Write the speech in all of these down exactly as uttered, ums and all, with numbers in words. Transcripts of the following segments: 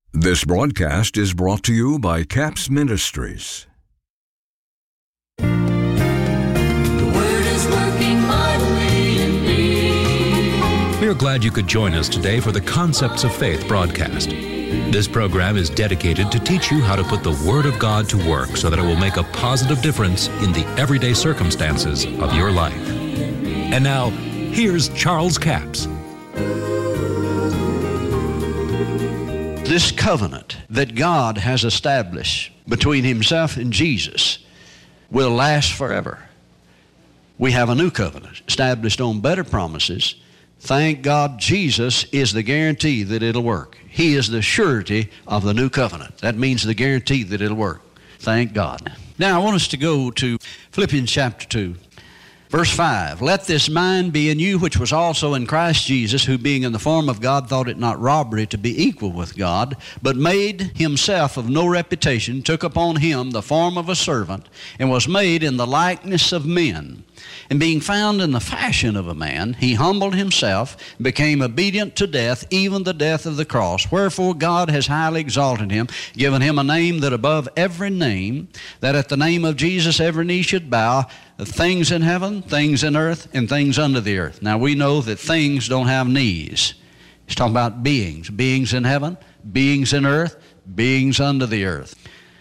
This broadcast is brought to you by Capps Ministries. The Word is working mightily in me. We are glad you could join us today for the Concepts of Faith broadcast. This program is dedicated to teach you how to put the Word of God to work so that it will make a positive difference in the everyday circumstances of your life. And now, here's Charles Capps. This covenant that God has established between Himself and Jesus will last forever. We have a new covenant established on better promises. Thank God Jesus is the guarantee that it'll work. He is the surety of the new covenant. That means the guarantee that it'll work. Thank God. Now I want us to go to Philippians chapter two. Verse five, let this mind be in you which was also in Christ Jesus, who being in the form of God thought it not robbery to be equal with God, but made himself of no reputation, took upon him the form of a servant, and was made in the likeness of men. And being found in the fashion of a man, he humbled himself, and became obedient to death, even the death of the cross. Wherefore God has highly exalted him, given him a name that above every name, that at the name of Jesus every knee should bow, things in heaven, things in earth, and things under the earth. Now we know that things don't have knees. He's talking about beings. Beings in heaven, beings in earth, beings under the earth.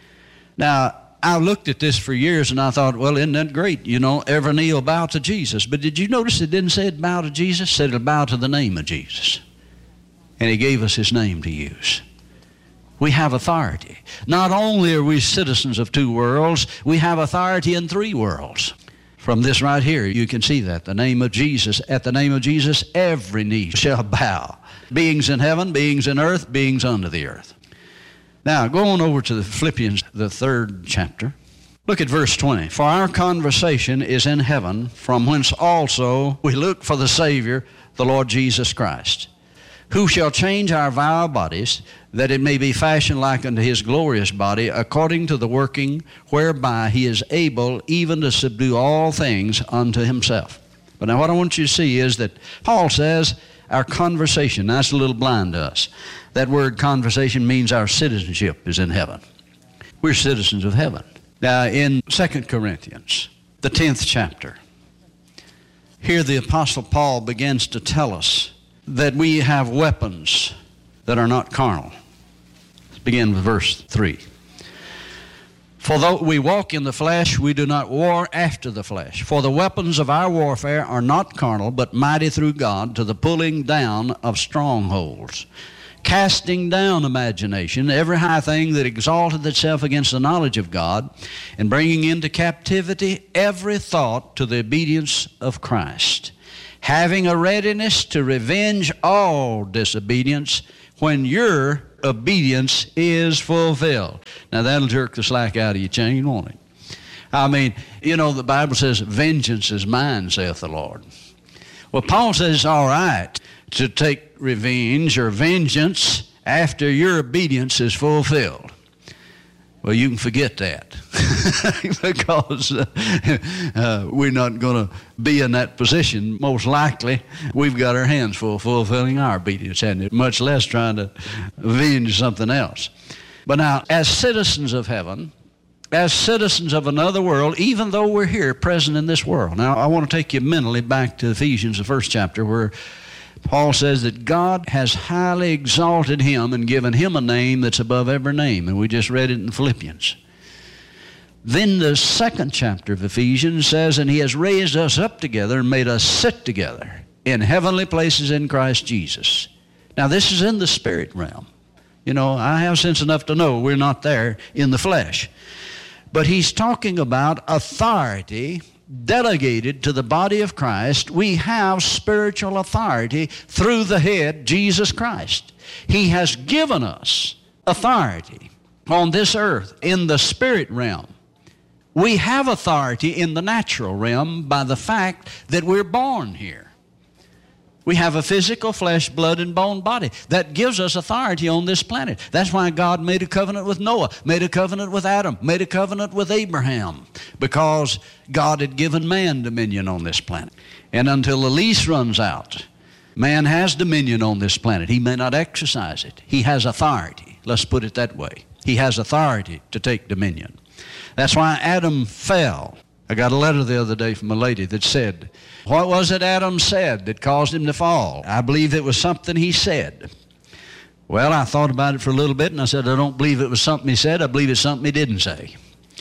Now, I looked at this for years and I thought, well, isn't that great? You know, every knee will bow to Jesus. But did you notice it didn't say it bow to Jesus? It said it'll bow to the name of Jesus. And He gave us His name to use. We have authority. Not only are we citizens of two worlds, we have authority in three worlds. From this right here, you can see that. The name of Jesus, at the name of Jesus, every knee shall bow. Beings in heaven, beings in earth, beings under the earth. Now, go on over to the Philippians, the third chapter. Look at verse twenty. For our conversation is in heaven, from whence also we look for the Savior, the Lord Jesus Christ, who shall change our vile bodies, that it may be fashioned like unto His glorious body, according to the working whereby He is able even to subdue all things unto Himself. But now what I want you to see is that Paul says our conversation, that's a little blind to us. That word conversation means our citizenship is in heaven. We're citizens of heaven. Now in Second Corinthians, the tenth chapter, here the Apostle Paul begins to tell us that we have weapons that are not carnal. Let's begin with verse three. For though we walk in the flesh, we do not war after the flesh. For the weapons of our warfare are not carnal, but mighty through God to the pulling down of strongholds, casting down imagination, every high thing that exalteth itself against the knowledge of God, and bringing into captivity every thought to the obedience of Christ, having a readiness to revenge all disobedience when your obedience is fulfilled. Now that'll jerk the slack out of your chain, won't it? I mean, you know, the Bible says, vengeance is mine, saith the Lord. Well, Paul says it's all right to take revenge or vengeance after your obedience is fulfilled. Well, you can forget that because uh, uh, we're not going to be in that position. Most likely, we've got our hands full fulfilling our obedience, and it, much less trying to avenge something else. But now, as citizens of heaven, as citizens of another world, even though we're here present in this world. Now, I want to take you mentally back to Ephesians, the first chapter, where Paul says that God has highly exalted him and given him a name that's above every name. And we just read it in Philippians. Then the second chapter of Ephesians says, and He has raised us up together and made us sit together in heavenly places in Christ Jesus. Now this is in the spirit realm. You know, I have sense enough to know we're not there in the flesh. But he's talking about authority delegated to the body of Christ. We have spiritual authority through the head, Jesus Christ. He has given us authority on this earth in the spirit realm. We have authority in the natural realm by the fact that we're born here. We have a physical flesh, blood, and bone body. That gives us authority on this planet. That's why God made a covenant with Noah, made a covenant with Adam, made a covenant with Abraham, because God had given man dominion on this planet. And until the lease runs out, man has dominion on this planet. He may not exercise it. He has authority. Let's put it that way. He has authority to take dominion. That's why Adam fell. I got a letter the other day from a lady that said, what was it Adam said that caused him to fall? I believe it was something he said. Well, I thought about it for a little bit, and I said, I don't believe it was something he said. I believe it's something he didn't say.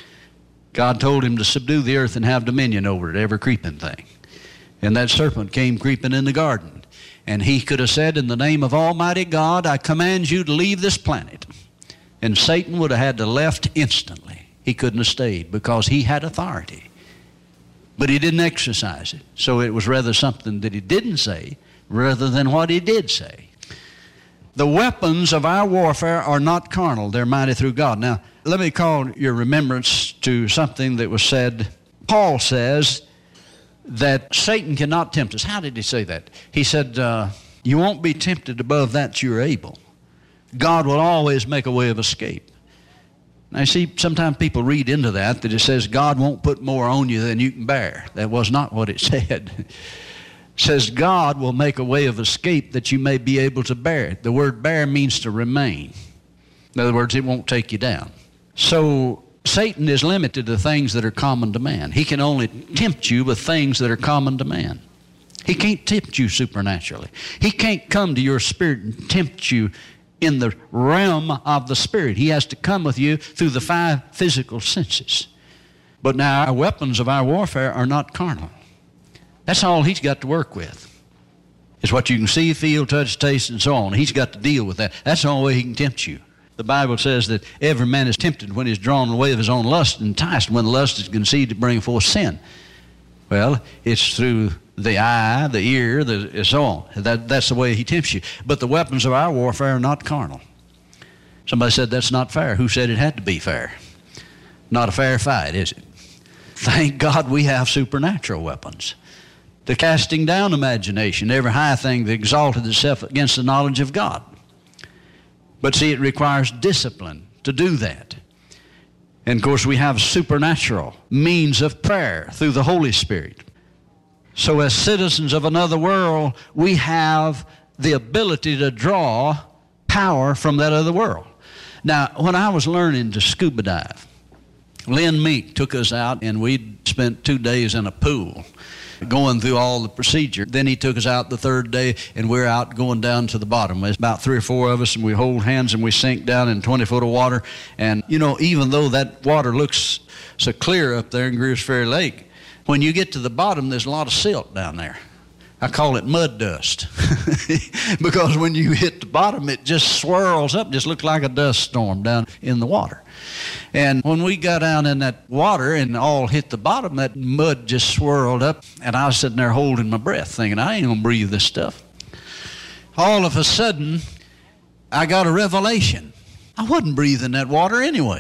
God told him to subdue the earth and have dominion over it, every creeping thing. And that serpent came creeping in the garden. And he could have said, in the name of Almighty God, I command you to leave this planet. And Satan would have had to left instantly. He couldn't have stayed because he had authority. But he didn't exercise it. So it was rather something that he didn't say rather than what he did say. The weapons of our warfare are not carnal. They're mighty through God. Now, let me call your remembrance to something that was said. Paul says that Satan cannot tempt us. How did he say that? He said, uh, you won't be tempted above that you're able. God will always make a way of escape. Now, you see, sometimes people read into that, that it says God won't put more on you than you can bear. That was not what it said. It says God will make a way of escape that you may be able to bear it. The word bear means to remain. In other words, it won't take you down. So Satan is limited to things that are common to man. He can only tempt you with things that are common to man. He can't tempt you supernaturally. He can't come to your spirit and tempt you in the realm of the spirit. He has to come with you through the five physical senses. But now our weapons of our warfare are not carnal. That's all he's got to work with. It's what you can see, feel, touch, taste, and so on. He's got to deal with that. That's the only way he can tempt you. The Bible says that every man is tempted when he's drawn away of his own lust and enticed when the lust is conceived to bring forth sin. Well, it's through the eye, the ear, the, and so on. That, that's the way he tempts you. But the weapons of our warfare are not carnal. Somebody said that's not fair. Who said it had to be fair? Not a fair fight, is it? Thank God we have supernatural weapons. The casting down imagination, every high thing that exalted itself against the knowledge of God. But see, it requires discipline to do that. And of course, we have supernatural means of prayer through the Holy Spirit. So as citizens of another world, we have the ability to draw power from that other world. Now, when I was learning to scuba dive, Lynn Meek took us out, and we spent two days in a pool going through all the procedure. Then he took us out the third day, and we're out going down to the bottom. There's about three or four of us, and we hold hands, and we sink down in twenty foot of water. And, you know, even though that water looks so clear up there in Greers Ferry Lake, when you get to the bottom, there's a lot of silt down there. I call it mud dust because when you hit the bottom, it just swirls up, just looks like a dust storm down in the water. And when we got down in that water and all hit the bottom, that mud just swirled up, and I was sitting there holding my breath thinking, I ain't gonna breathe this stuff. All of a sudden, I got a revelation. I wasn't breathing that water anyway.